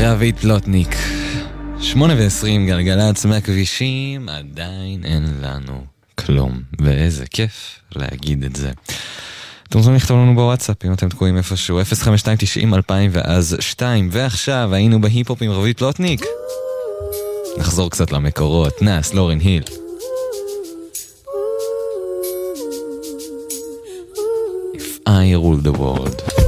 רביד פלוטניק. 8:20 גלגלצ מהכבישים, עדיין אין לנו כלום, ואיזה כיף להגיד את זה. אתם רוצים לכתוב לנו בוואטסאפ אם אתם תקועים איפשהו 05290-2000 ואז 2. ועכשיו היינו בהיפ-הופ עם רביד פלוטניק. נחזור קצת למקורות. נאס, לורן היל. If I rule the world.